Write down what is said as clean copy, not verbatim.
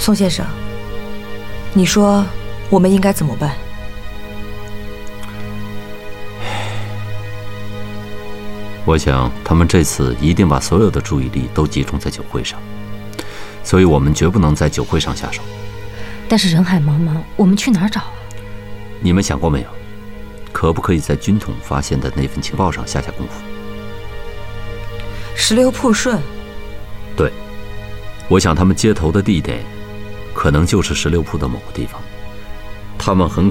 宋先生，你说我们应该怎么办？ 我想他们这次一定把所有的注意力都集中在酒会上，所以我们绝不能在酒会上下手。 但是人海茫茫，我们去哪儿找啊？ 你们想过没有，可不可以在军统发现的那份情报上下功夫？ 石榴铺顺。 对，我想他们接头的地点可能就是石榴铺的某个地方，他们很